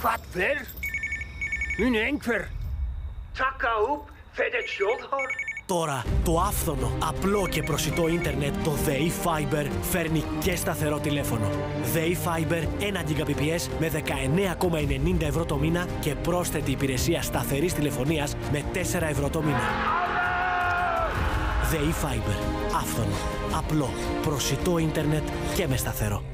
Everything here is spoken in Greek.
Hvað fer? Είναι einhver taka upp þetta hljóðhár? Τώρα το άφθονο, απλό και προσιτό ίντερνετ, το ΔΕΗ Fiber, φέρνει και σταθερό τηλέφωνο. ΔΕΗ Fiber 1 Gbps με 19,90 ευρώ το μήνα και πρόσθετη υπηρεσία σταθερής τηλεφωνίας με 4 ευρώ το μήνα. ΔΕΗ Fiber. Άφθονο, απλό, προσιτό ίντερνετ και με σταθερό.